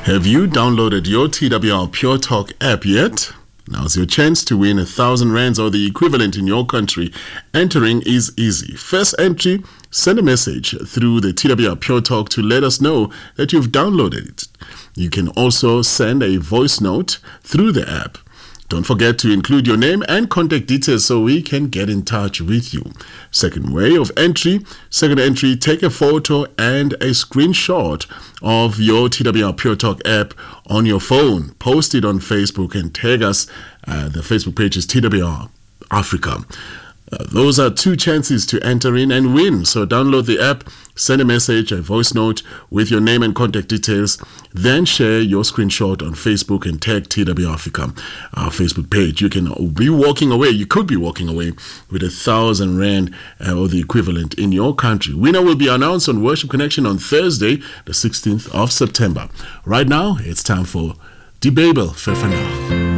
Have you downloaded your TWR Pure Talk app yet? Now's your chance to win 1,000 rands or the equivalent in your country. Entering is easy. First entry, send a message through the TWR Pure Talk to let us know that you've downloaded it. You can also send a voice note through the app. Don't forget to include your name and contact details so we can get in touch with you. Second entry, take a photo and a screenshot of your TWR Pure Talk app on your phone. Post it on Facebook and tag us. The Facebook page is TWR Africa. Those are 2 chances to enter in and win. So download the app, send a message, a voice note with your name and contact details, then share your screenshot on Facebook and tag TWR Africa, our Facebook page. You could be walking away with 1,000 rand or the equivalent in your country. Winner will be announced on Worship Connection on Thursday, the 16th of September. Right now, it's time for DeBabel Fefana.